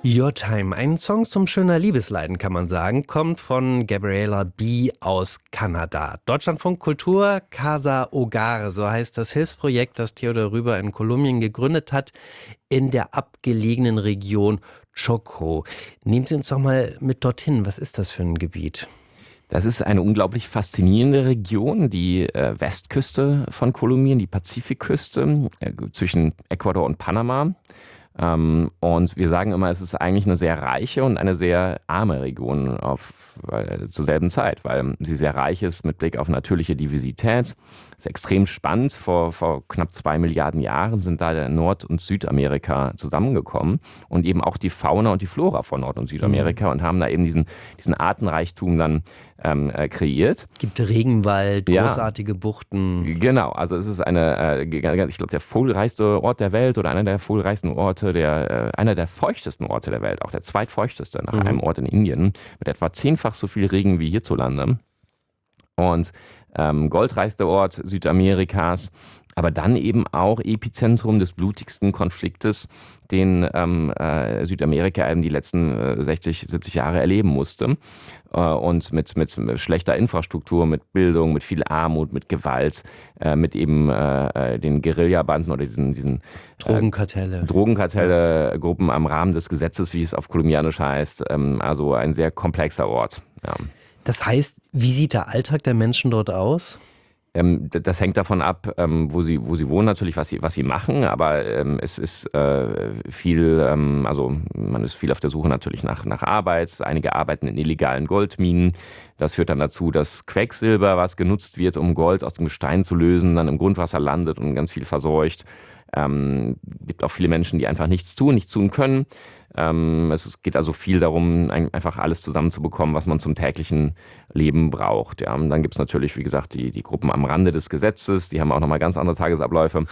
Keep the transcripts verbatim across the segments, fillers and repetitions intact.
Your Time, ein Song zum schöner Liebesleiden, kann man sagen, kommt von Gabriela B. aus Kanada. Deutschlandfunk Kultur, Casa Hogar, so heißt das Hilfsprojekt, das Theodor Rüber in Kolumbien gegründet hat, in der abgelegenen Region Chocó. Nehmen Sie uns doch mal mit dorthin. Was ist das für ein Gebiet? Das ist eine unglaublich faszinierende Region, die äh, Westküste von Kolumbien, die Pazifikküste äh, zwischen Ecuador und Panama. Ähm, und wir sagen immer, es ist eigentlich eine sehr reiche und eine sehr arme Region auf, äh, zur selben Zeit, weil sie sehr reich ist mit Blick auf natürliche Diversität. Ist extrem spannend. Vor, vor knapp zwei Milliarden Jahren sind da Nord- und Südamerika zusammengekommen und eben auch die Fauna und die Flora von Nord- und Südamerika mhm. und haben da eben diesen, diesen Artenreichtum dann ähm, äh, kreiert. Gibt Regenwald, großartige ja, Buchten. Genau, also es ist eine, äh, ich glaube, der vogelreichste Ort der Welt oder einer der vogelreichsten Orte, der, äh, einer der feuchtesten Orte der Welt, auch der zweitfeuchteste nach mhm. einem Ort in Indien, mit etwa zehnfach so viel Regen wie hierzulande. Und ähm, goldreichster Ort Südamerikas, aber dann eben auch Epizentrum des blutigsten Konfliktes, den ähm, äh, Südamerika eben die letzten äh, sechzig, siebzig Jahre erleben musste. Äh, und mit, mit schlechter Infrastruktur, mit Bildung, mit viel Armut, mit Gewalt, äh, mit eben äh, den Guerillabanden oder diesen, diesen Drogenkartelle. Äh, Drogenkartelle, Gruppen am Rahmen des Gesetzes, wie es auf kolumbianisch heißt. Ähm, also ein sehr komplexer Ort. Ja. Das heißt, wie sieht der Alltag der Menschen dort aus? Ähm, das hängt davon ab, ähm, wo sie, wo sie wohnen natürlich, was sie, was sie machen, aber ähm, es ist äh, viel, ähm, also man ist viel auf der Suche natürlich nach, nach Arbeit. Einige arbeiten in illegalen Goldminen. Das führt dann dazu, dass Quecksilber, was genutzt wird, um Gold aus dem Gestein zu lösen, dann im Grundwasser landet und ganz viel verseucht. Ähm, gibt auch viele Menschen, die einfach nichts tun, nichts tun können. Ähm, es geht also viel darum, ein, einfach alles zusammenzubekommen, was man zum täglichen Leben braucht. Ja. Und dann gibt es natürlich, wie gesagt, die, die Gruppen am Rande des Gesetzes, die haben auch nochmal ganz andere Tagesabläufe.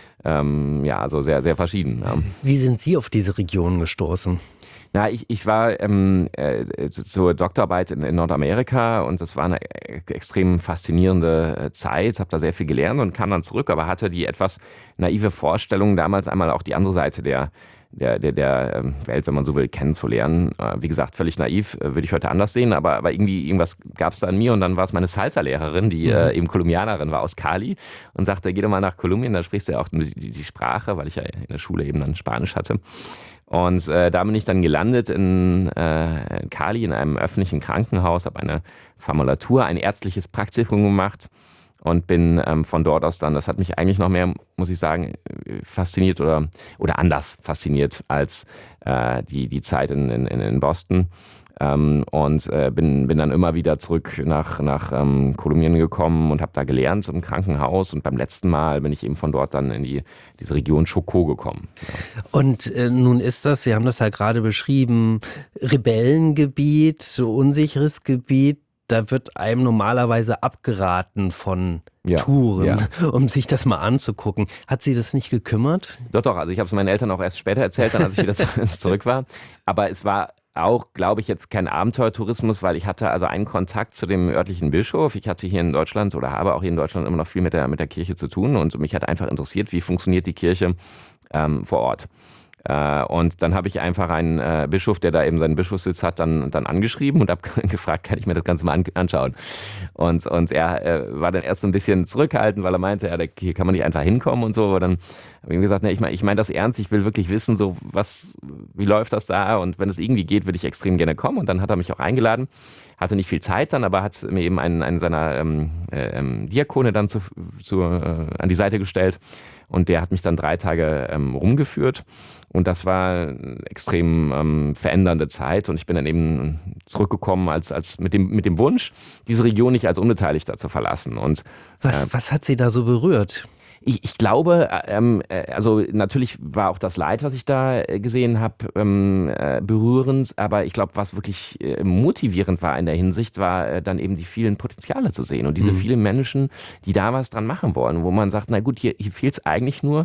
ähm, ja, also sehr, sehr verschieden. Ja. Wie sind Sie auf diese Region gestoßen? Na, ich, ich war ähm, äh, zur Doktorarbeit in, in Nordamerika und das war eine extrem faszinierende Zeit, habe da sehr viel gelernt und kam dann zurück, aber hatte die etwas naive Vorstellung, damals einmal auch die andere Seite der, der, der, der Welt, wenn man so will, kennenzulernen. Äh, wie gesagt, völlig naiv, äh, würde ich heute anders sehen, aber, aber irgendwie irgendwas gab es da an mir und dann war es meine Salsa-Lehrerin, die mhm. äh, eben Kolumbianerin war aus Cali und sagte, geh doch mal nach Kolumbien, da sprichst du ja auch die, die Sprache, weil ich ja in der Schule eben dann Spanisch hatte. Und äh, da bin ich dann gelandet in, äh, in Cali in einem öffentlichen Krankenhaus, habe eine Formulatur, ein ärztliches Praktikum gemacht und bin ähm, von dort aus dann, das hat mich eigentlich noch mehr, muss ich sagen, fasziniert oder, oder anders fasziniert als äh, die, die Zeit in, in, in Boston. Ähm, und äh, bin, bin dann immer wieder zurück nach, nach ähm, Kolumbien gekommen und habe da gelernt im Krankenhaus. Und beim letzten Mal bin ich eben von dort dann in die, diese Region Chocó gekommen. Ja. Und äh, nun ist das, Sie haben das ja gerade beschrieben, Rebellengebiet, so unsicheres Gebiet. Da wird einem normalerweise abgeraten von ja, Touren, ja. um sich das mal anzugucken. Hat Sie das nicht gekümmert? Doch, doch. Also ich habe es meinen Eltern auch erst später erzählt, dann als ich wieder zurück war. Aber es war auch, glaube ich, jetzt kein Abenteuertourismus, weil ich hatte also einen Kontakt zu dem örtlichen Bischof. Ich hatte hier in Deutschland oder habe auch hier in Deutschland immer noch viel mit der, mit der Kirche zu tun und mich hat einfach interessiert, wie funktioniert die Kirche ähm, vor Ort. Und dann habe ich einfach einen äh, Bischof, der da eben seinen Bischofssitz hat, dann, dann angeschrieben und habe gefragt, kann ich mir das Ganze mal an, anschauen. Und, und er äh, war dann erst so ein bisschen zurückhaltend, weil er meinte, ja, da, hier kann man nicht einfach hinkommen und so. Aber dann habe ich ihm gesagt, ne, ich meine ich mein das ernst, ich will wirklich wissen, so was, wie läuft das da? Und wenn es irgendwie geht, würde ich extrem gerne kommen. Und dann hat er mich auch eingeladen. Hatte nicht viel Zeit dann, aber hat mir eben einen, einen seiner ähm, äh, Diakone dann zu, zu, äh, an die Seite gestellt. Und der hat mich dann drei Tage ähm, rumgeführt. Und das war eine extrem ähm, verändernde Zeit. Und ich bin dann eben zurückgekommen als, als mit, dem, mit dem Wunsch, diese Region nicht als Unbeteiligter zu verlassen. Und, was, äh, was hat Sie da so berührt? Ich, ich glaube, ähm, also natürlich war auch das Leid, was ich da gesehen habe, ähm, äh, berührend, aber ich glaube, was wirklich äh, motivierend war in der Hinsicht, war äh, dann eben die vielen Potenziale zu sehen und diese mhm. vielen Menschen, die da was dran machen wollen, wo man sagt, na gut, hier, hier fehlt es eigentlich nur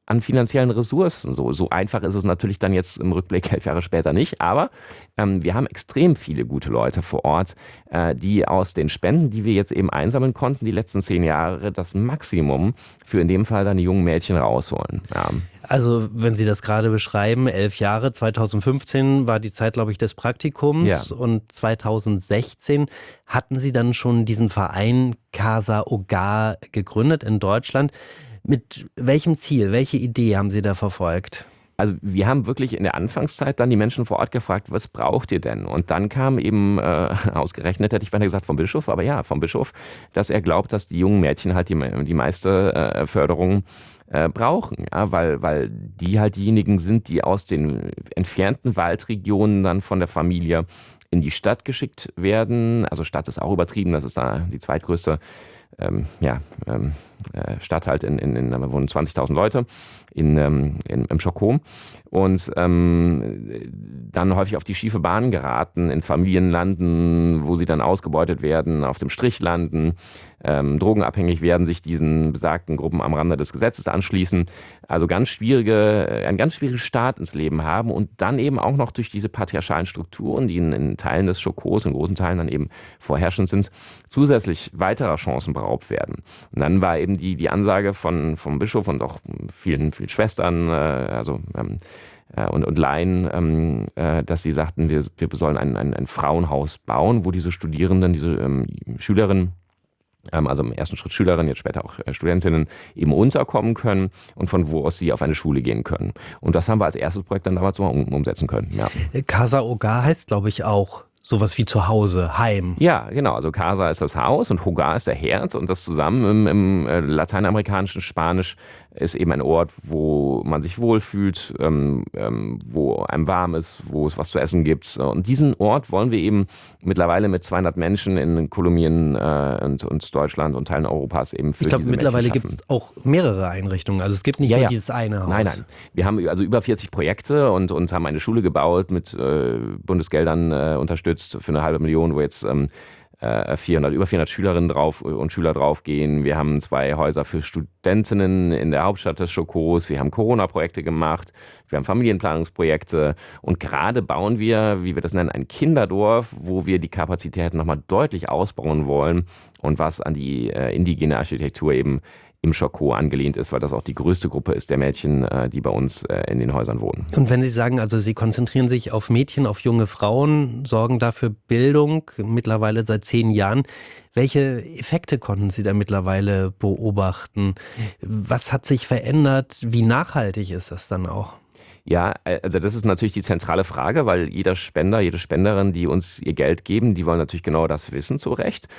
an finanziellen Ressourcen. So, so einfach ist es natürlich dann jetzt im Rückblick elf Jahre später nicht, aber ähm, wir haben extrem viele gute Leute vor Ort, äh, die aus den Spenden, die wir jetzt eben einsammeln konnten, die letzten zehn Jahre, das Maximum für in dem Fall dann die jungen Mädchen rausholen. Ja. Also wenn Sie das gerade beschreiben, elf Jahre, zweitausendfünfzehn war die Zeit, glaube ich, des Praktikums, ja. Und zweitausendsechzehn hatten Sie dann schon diesen Verein Casa Hogar gegründet in Deutschland. Mit welchem Ziel, welche Idee haben Sie da verfolgt? Also wir haben wirklich in der Anfangszeit dann die Menschen vor Ort gefragt, was braucht ihr denn? Und dann kam eben äh, ausgerechnet, hätte ich beinahe gesagt vom Bischof, aber ja, vom Bischof, dass er glaubt, dass die jungen Mädchen halt die, die meiste äh, Förderung äh, brauchen, ja, weil, weil die halt diejenigen sind, die aus den entfernten Waldregionen dann von der Familie in die Stadt geschickt werden. Also Stadt ist auch übertrieben, das ist da die zweitgrößte ähm, ja, ähm, Stadt halt, in, in, in, da wohnen zwanzigtausend Leute in, in, im Chocó und ähm, dann häufig auf die schiefe Bahn geraten, in Familien landen, wo sie dann ausgebeutet werden, auf dem Strich landen, ähm, drogenabhängig werden, sich diesen besagten Gruppen am Rande des Gesetzes anschließen. Also ganz schwierige, einen ganz schwierigen Start ins Leben haben und dann eben auch noch durch diese patriarchalen Strukturen, die in, in Teilen des Chocós, in großen Teilen dann eben vorherrschend sind, zusätzlich weiterer Chancen beraubt werden. Und dann war eben die, die Ansage von, vom Bischof und auch vielen, vielen Schwestern, äh, also ähm, äh, und, und Laien, ähm, äh, dass sie sagten, wir, wir sollen ein, ein, ein Frauenhaus bauen, wo diese Studierenden, diese ähm, Schülerinnen, ähm, also im ersten Schritt Schülerinnen, jetzt später auch äh, Studentinnen, eben unterkommen können und von wo aus sie auf eine Schule gehen können. Und das haben wir als erstes Projekt dann damals mal um, umsetzen können. Ja. Casa Hogar heißt, glaube ich, auch sowas wie zu Hause, Heim. Ja, genau. Also Casa ist das Haus und Hogar ist der Herd und das zusammen im, im äh, lateinamerikanischen Spanisch ist eben ein Ort, wo man sich wohlfühlt, ähm, ähm, wo einem warm ist, wo es was zu essen gibt. Und diesen Ort wollen wir eben mittlerweile mit zweihundert Menschen in Kolumbien äh, und, und Deutschland und Teilen Europas eben für Ich glaube, diese mittlerweile Menschen gibt es auch mehrere Einrichtungen. Also es gibt nicht ja, nur ja. dieses eine Haus. Nein, nein. Wir haben also über vierzig Projekte und, und haben eine Schule gebaut, mit äh, Bundesgeldern äh, unterstützt für eine halbe Million, wo jetzt ähm, vierhundert, über vierhundert Schülerinnen drauf und Schüler draufgehen. Wir haben zwei Häuser für Studentinnen in der Hauptstadt des Chocós. Wir haben Corona-Projekte gemacht. Wir haben Familienplanungsprojekte. Und gerade bauen wir, wie wir das nennen, ein Kinderdorf, wo wir die Kapazitäten nochmal deutlich ausbauen wollen und was an die äh, indigene Architektur eben im Chocó angelehnt ist, weil das auch die größte Gruppe ist der Mädchen, die bei uns in den Häusern wohnen. Und wenn Sie sagen, also Sie konzentrieren sich auf Mädchen, auf junge Frauen, sorgen dafür Bildung, mittlerweile seit zehn Jahren. Welche Effekte konnten Sie da mittlerweile beobachten? Was hat sich verändert? Wie nachhaltig ist das dann auch? Ja, also das ist natürlich die zentrale Frage, weil jeder Spender, jede Spenderin, die uns ihr Geld geben, die wollen natürlich genau das wissen, zu Recht.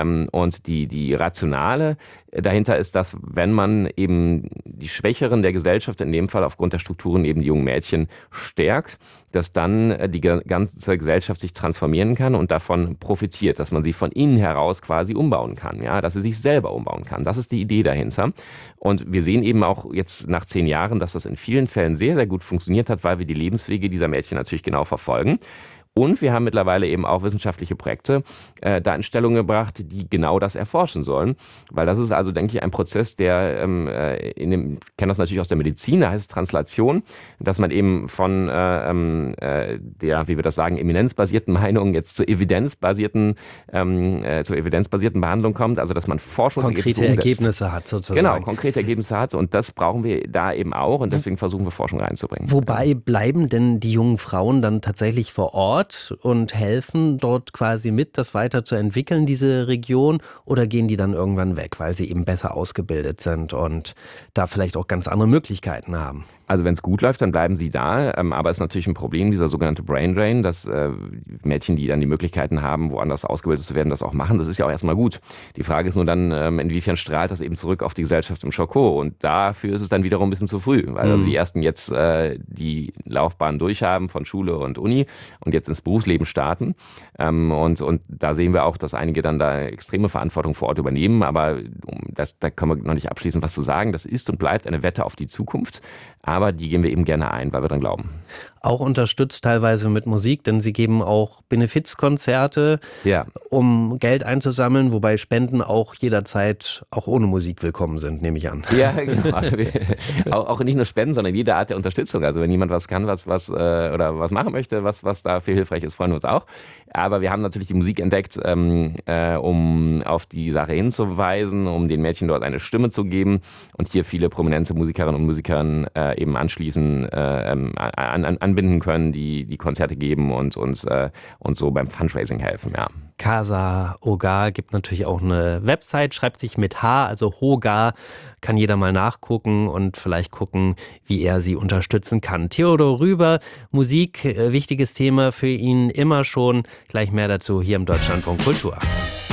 Und die, die Rationale dahinter ist, dass wenn man eben die Schwächeren der Gesellschaft, in dem Fall aufgrund der Strukturen eben die jungen Mädchen, stärkt, dass dann die ganze Gesellschaft sich transformieren kann und davon profitiert, dass man sie von innen heraus quasi umbauen kann, ja, dass sie sich selber umbauen kann. Das ist die Idee dahinter. Und wir sehen eben auch jetzt nach zehn Jahren, dass das in vielen Fällen sehr, sehr gut funktioniert hat, weil wir die Lebenswege dieser Mädchen natürlich genau verfolgen. Und wir haben mittlerweile eben auch wissenschaftliche Projekte äh, da in Stellung gebracht, die genau das erforschen sollen. Weil das ist also, denke ich, ein Prozess, der, ähm, in dem, ich kenne das natürlich aus der Medizin, da heißt es Translation, dass man eben von äh, äh, der, wie wir das sagen, eminenzbasierten Meinung jetzt zur evidenzbasierten, ähm, äh, zur evidenzbasierten Behandlung kommt. Also, dass man Forschungsergebnisse konkrete Ergebnisse hat sozusagen. Genau, konkrete Ergebnisse hat. Und das brauchen wir da eben auch. Und deswegen versuchen wir Forschung reinzubringen. Wobei bleiben denn die jungen Frauen dann tatsächlich vor Ort und helfen dort quasi mit, das weiterzuentwickeln, diese Region, oder gehen die dann irgendwann weg, weil sie eben besser ausgebildet sind und da vielleicht auch ganz andere Möglichkeiten haben? Also wenn es gut läuft, dann bleiben sie da, ähm, aber es ist natürlich ein Problem, dieser sogenannte Brain Drain, dass äh, Mädchen, die dann die Möglichkeiten haben, woanders ausgebildet zu werden, das auch machen. Das ist ja auch erstmal gut. Die Frage ist nur dann, ähm, inwiefern strahlt das eben zurück auf die Gesellschaft im Chocó, und dafür ist es dann wiederum ein bisschen zu früh, weil mhm. also die ersten jetzt äh, die Laufbahn durchhaben von Schule und Uni und jetzt ins Berufsleben starten, ähm, und, und da sehen wir auch, dass einige dann da extreme Verantwortung vor Ort übernehmen, aber das, da können wir noch nicht abschließend was zu sagen. Das ist und bleibt eine Wette auf die Zukunft. Aber die gehen wir eben gerne ein, weil wir dran glauben. auch unterstützt teilweise mit Musik, denn sie geben auch Benefizkonzerte, Ja. um Geld einzusammeln, wobei Spenden auch jederzeit auch ohne Musik willkommen sind, nehme ich an. Ja, genau. Also wir, auch, auch nicht nur Spenden, sondern jede Art der Unterstützung. Also wenn jemand was kann, was, was äh, oder was machen möchte, was, was dafür hilfreich ist, freuen wir uns auch. Aber wir haben natürlich die Musik entdeckt, ähm, äh, um auf die Sache hinzuweisen, um den Mädchen dort eine Stimme zu geben und hier viele prominente Musikerinnen und Musiker äh, eben anschließen, äh, an, an, anbinden können, die die Konzerte geben und uns äh, und so beim Fundraising helfen. Ja. Casa Hogar gibt natürlich auch eine Website, schreibt sich mit H, also Hogar, kann jeder mal nachgucken und vielleicht gucken, wie er sie unterstützen kann. Theodor Rüber, Musik, wichtiges Thema für ihn immer schon. Gleich mehr dazu hier im Deutschlandfunk Kultur.